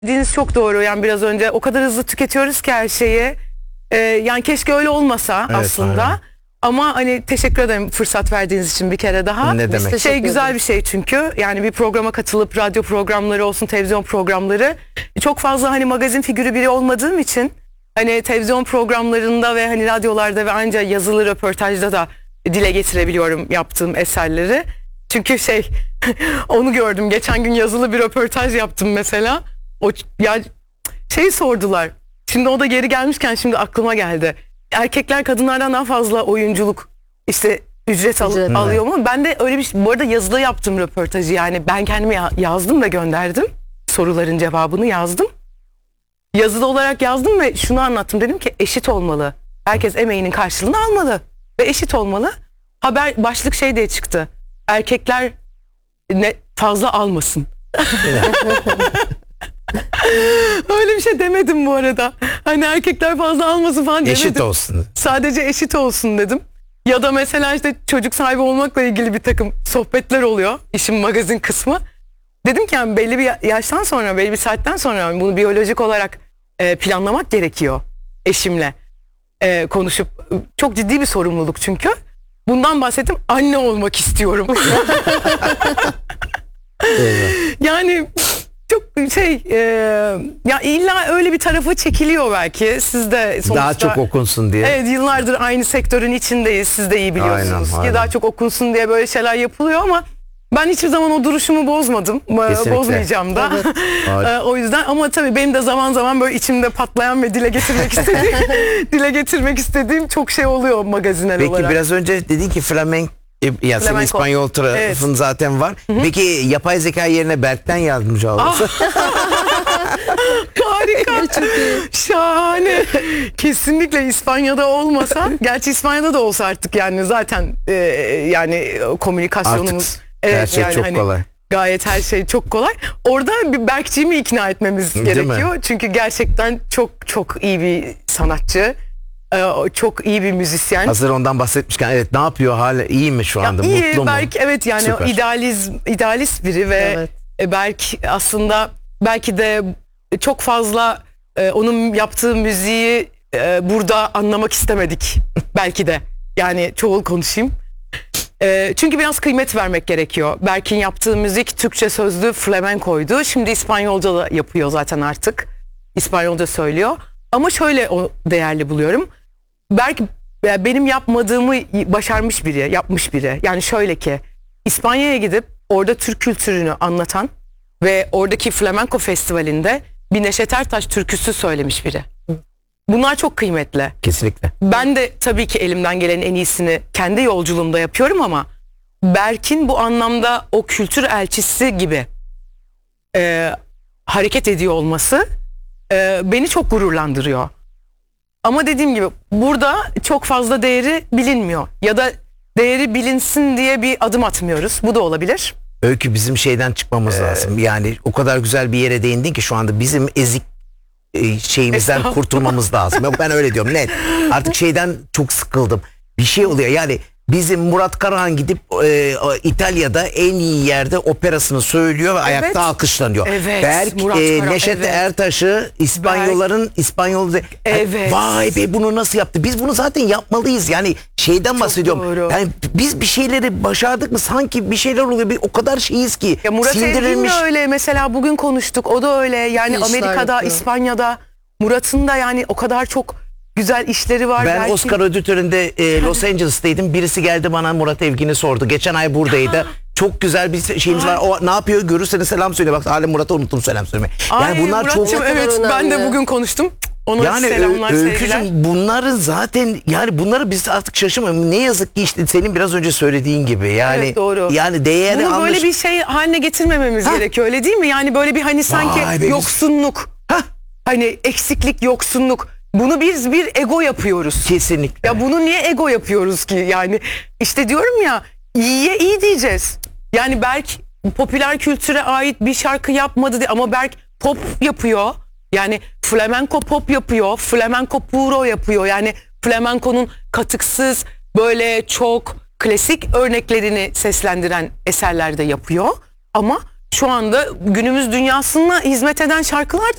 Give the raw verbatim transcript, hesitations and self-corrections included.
Dediğiniz çok doğru. Yani biraz önce o kadar hızlı tüketiyoruz ki her şeyi. Ee, yani keşke öyle olmasa evet, aslında. Aynen. Ama hani teşekkür ederim fırsat verdiğiniz için bir kere daha. Ne demek? Şey güzel bir şey çünkü. Yani bir programa katılıp radyo programları olsun, televizyon programları. Çok fazla hani magazin figürü biri olmadığım için hani televizyon programlarında ve hani radyolarda ve ancak yazılı röportajda da dile getirebiliyorum yaptığım eserleri. Çünkü şey onu gördüm. Geçen gün yazılı bir röportaj yaptım mesela. O ya şey sordular. Şimdi o da geri gelmişken şimdi aklıma geldi. Erkekler kadınlardan daha fazla oyunculuk işte ücret al, Ücret. alıyor mu? Ben de öyle bir şey. Bu arada yazılı yaptım röportajı. Yani ben kendime ya, yazdım ve gönderdim. Soruların cevabını yazdım. Yazılı olarak yazdım ve şunu anlattım. Dedim ki eşit olmalı. Herkes emeğinin karşılığını almalı. Ve eşit olmalı. Haber başlık şey diye çıktı. Erkekler ne fazla almasın. Öyle bir şey demedim bu arada. Hani erkekler fazla almasın falan demedim. Eşit olsun. Sadece eşit olsun dedim. Ya da mesela işte çocuk sahibi olmakla ilgili bir takım sohbetler oluyor. İşin magazin kısmı. Dedim ki yani belli bir yaştan sonra, belli bir saatten sonra bunu biyolojik olarak e, planlamak gerekiyor eşimle e, konuşup. Çok ciddi bir sorumluluk çünkü. Bundan bahsettim. Anne olmak istiyorum. Yani çok şey e, ya illa öyle bir tarafa çekiliyor belki. Siz de sonuçta daha çok okunsun diye. Evet, yıllardır aynı sektörün içindeyiz. Siz de iyi biliyorsunuz aynen, ki aynen. daha çok okunsun diye böyle şeyler yapılıyor ama ben hiçbir zaman o duruşumu bozmadım. Kesinlikle. Bozmayacağım da. Evet. O yüzden ama tabii benim de zaman zaman böyle içimde patlayan ve dile getirmek istediğim dile getirmek istediğim çok şey oluyor magazinel Peki, olarak. Peki biraz önce dedin ki flamenco. Ya senin İspanyol tarafın evet. zaten var. Hı-hı. Peki yapay zeka yerine Berk'ten yardımcı olursa? Harika. Şahane. Kesinlikle İspanya'da olmasa, gerçi İspanya'da da olsa artık yani zaten e, yani komünikasyonumuz artık evet, her şey yani çok hani, kolay. Gayet her şey çok kolay. Orada bir Berkçiğimi ikna etmemiz Değil gerekiyor. mi? Çünkü gerçekten çok çok iyi bir sanatçı. Çok iyi bir müzisyen. Hazır ondan bahsetmişken evet, ne yapıyor, hala iyi mi şu anda? Ya iyi, mutlu mu? Berk evet yani Süper. idealizm idealist biri ve evet. Berk aslında belki de çok fazla e, onun yaptığı müziği e, burada anlamak istemedik belki de. Yani çoğul konuşayım. E, çünkü biraz kıymet vermek gerekiyor. Berk'in yaptığı müzik Türkçe sözlü flamenkoydu. Şimdi İspanyolca da yapıyor zaten artık. İspanyolca söylüyor. Ama şöyle o değerli buluyorum. Berk benim yapmadığımı başarmış biri, yapmış biri. Yani şöyle ki İspanya'ya gidip orada Türk kültürünü anlatan ve oradaki flamenko festivalinde bir Neşet Ertaş türküsü söylemiş biri. Bunlar çok kıymetli. Kesinlikle. Ben de tabii ki elimden gelenin en iyisini kendi yolculuğumda yapıyorum ama Berk'in bu anlamda o kültür elçisi gibi e, hareket ediyor olması e, beni çok gururlandırıyor. Ama dediğim gibi burada çok fazla değeri bilinmiyor. Ya da değeri bilinsin diye bir adım atmıyoruz. Bu da olabilir. Öykü, bizim şeyden çıkmamız ee, lazım. Yani o kadar güzel bir yere değindin ki şu anda bizim ezik e, şeyimizden kurtulmamız lazım. Ben öyle diyorum, net. Artık şeyden çok sıkıldım. Bir şey oluyor yani. Bizim Murat Karahan gidip e, İtalya'da en iyi yerde operasını söylüyor ve evet. ayakta alkışlanıyor. Evet. Berk e, Neşet evet. Ertaş'ı İspanyolların Berk. İspanyol evet. vay be, bunu nasıl yaptı? Biz bunu zaten yapmalıyız. Yani şeyden çok bahsediyorum. Doğru. Yani biz bir şeyleri başardık mı sanki bir şeyler oluyor. Bir, o kadar şeyiz ki. Ya Murat Evgin de öyle. Mesela bugün konuştuk. O da öyle. Yani İşler Amerika'da, yapıyor. İspanya'da Murat'ın da yani o kadar çok güzel işleri var. Ben belki. Oscar ödül töreninde e, Los Angeles'taydım. Birisi geldi bana, Murat Evgin'i sordu. Geçen ay buradaydı. Çok güzel bir şeyimiz var. O ne yapıyor? Görürseniz selam söyle. Bak hala Murat'a unuttum selam söylemeyi. Yani Ay, bunlar çok evet, ben de bugün konuştum. Ona yani selamlar, Öykücüğüm, bunların zaten yani bunları biz artık şaşırmıyoruz. Ne yazık ki işte senin biraz önce söylediğin gibi. Yani evet, doğru. Yani değeri bunu anlaş... böyle bir şey haline getirmememiz ha. gerekiyor, öyle değil mi? Yani böyle bir hani sanki Vay be, yoksunluk. Ha. Hani eksiklik, yoksunluk. Bunu biz bir ego yapıyoruz. Kesinlikle. Ya bunu niye ego yapıyoruz ki? Yani işte diyorum ya, iyiye iyi diyeceğiz. Yani Berk popüler kültüre ait bir şarkı yapmadı diye, ama Berk pop yapıyor. Yani flamenco pop yapıyor. Flamenco puro yapıyor. Yani flamenco'nun katıksız böyle çok klasik örneklerini seslendiren eserler de yapıyor. Ama şu anda günümüz dünyasına hizmet eden şarkılar